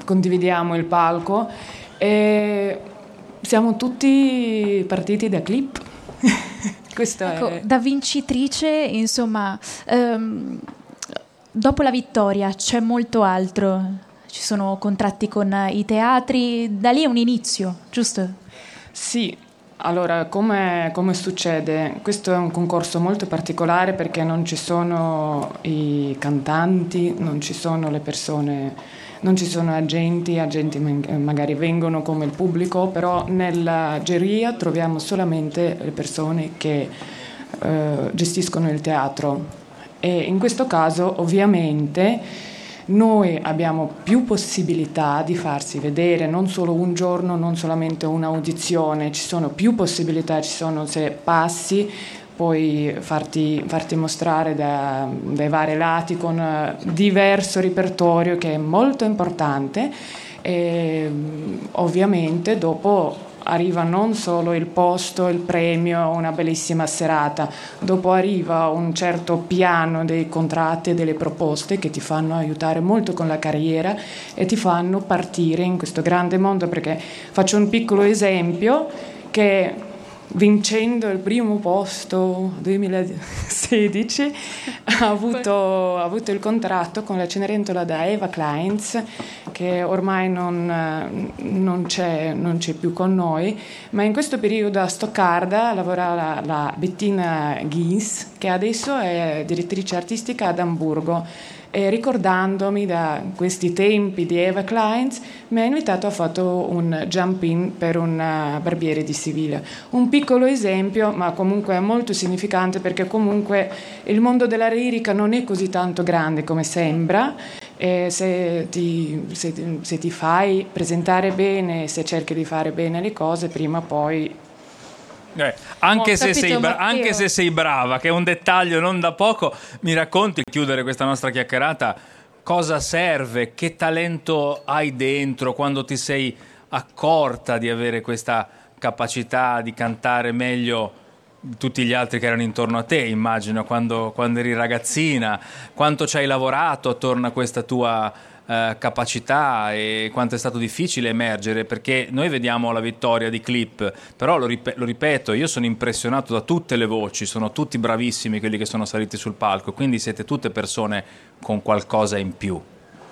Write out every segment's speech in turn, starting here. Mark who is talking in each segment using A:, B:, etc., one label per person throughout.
A: condividiamo il palco e siamo tutti partiti da clip. Questo è...
B: Da vincitrice, insomma, dopo la vittoria c'è molto altro. Ci sono contratti con i teatri, da lì è un inizio, giusto?
A: Sì, allora come succede? Questo è un concorso molto particolare perché non ci sono i cantanti, non ci sono le persone, non ci sono agenti magari vengono come il pubblico, però nella giuria troviamo solamente le persone che gestiscono il teatro e in questo caso ovviamente noi abbiamo più possibilità di farsi vedere, non solo un giorno, non solamente un'audizione, ci sono più possibilità, ci sono se passi puoi farti mostrare dai vari lati con diverso repertorio che è molto importante e ovviamente dopo arriva non solo il posto, il premio, una bellissima serata, dopo arriva un certo piano dei contratti e delle proposte che ti fanno aiutare molto con la carriera e ti fanno partire in questo grande mondo, perché faccio un piccolo esempio che vincendo il primo posto 2016 ha avuto il contratto con la Cenerentola da Eva Kleins, che ormai non c'è più con noi, ma in questo periodo a Stoccarda lavora la Bettina Gies, che adesso è direttrice artistica ad Amburgo. E ricordandomi da questi tempi di Eva Kleins mi ha invitato, ha fatto un jump in per un barbiere di Siviglia, un piccolo esempio ma comunque molto significante, perché comunque il mondo della lirica non è così tanto grande come sembra e se ti fai presentare bene, se cerchi di fare bene le cose, prima o poi
C: anche se sei brava, che è un dettaglio non da poco, mi racconti, chiudere questa nostra chiacchierata, cosa serve, che talento hai dentro quando ti sei accorta di avere questa capacità di cantare meglio di tutti gli altri che erano intorno a te, immagino, quando eri ragazzina, quanto ci hai lavorato attorno a questa tua capacità e quanto è stato difficile emergere, perché noi vediamo la vittoria di Clip, però lo ripeto, io sono impressionato da tutte le voci, sono tutti bravissimi quelli che sono saliti sul palco, quindi siete tutte persone con qualcosa in più.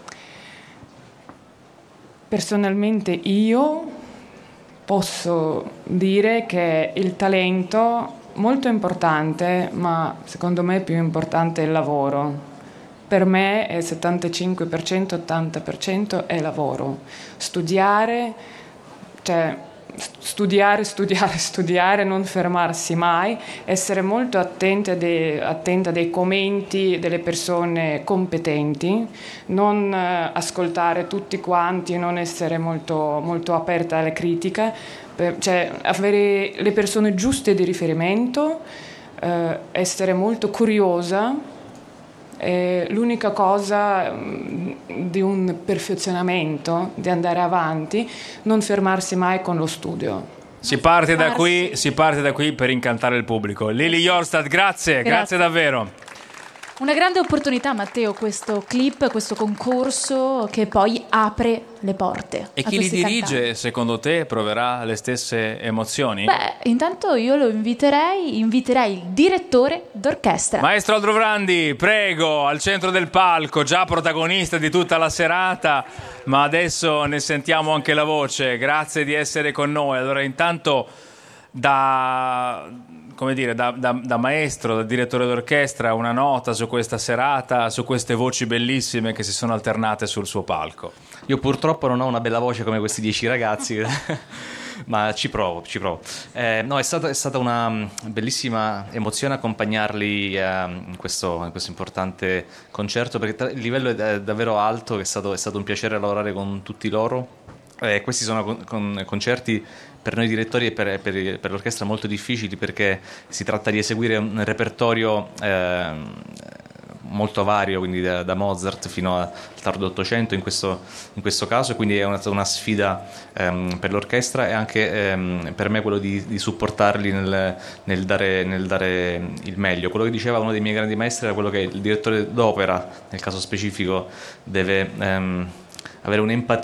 A: Personalmente io posso dire che il talento è molto importante, ma secondo me più importante è il lavoro. Per me è 75%, 80% è lavoro. Studiare, non fermarsi mai, essere molto attenta dei commenti delle persone competenti, non ascoltare tutti quanti, non essere molto, molto aperta alle critiche, avere le persone giuste di riferimento, essere molto curiosa. È l'unica cosa di un perfezionamento, di andare avanti, non fermarsi mai con lo studio.
C: Si parte da qui per incantare il pubblico. Lili Jorstad, grazie davvero.
B: Una grande opportunità, Matteo, questo clip, questo concorso che poi apre le porte.
C: E chi li dirige, secondo te, proverà le stesse emozioni?
B: Beh, intanto io lo inviterei il direttore d'orchestra.
C: Maestro Aldrovrandi, prego, al centro del palco, già protagonista di tutta la serata, ma adesso ne sentiamo anche la voce. Grazie di essere con noi. Allora, intanto da maestro, da direttore d'orchestra, una nota su questa serata, su queste voci bellissime che si sono alternate sul suo palco.
D: Io purtroppo non ho una bella voce come questi 10 ragazzi, ma ci provo. No, è stata una bellissima emozione accompagnarli in questo importante concerto, perché il livello è davvero alto, è stato un piacere lavorare con tutti loro. Questi sono concerti per noi direttori e per l'orchestra molto difficili, perché si tratta di eseguire un repertorio molto vario, quindi da Mozart fino al tardo Ottocento in questo caso, quindi è stata una sfida per l'orchestra e anche per me quello di supportarli nel dare il meglio. Quello che diceva uno dei miei grandi maestri era quello che il direttore d'opera, nel caso specifico, deve avere un'empatia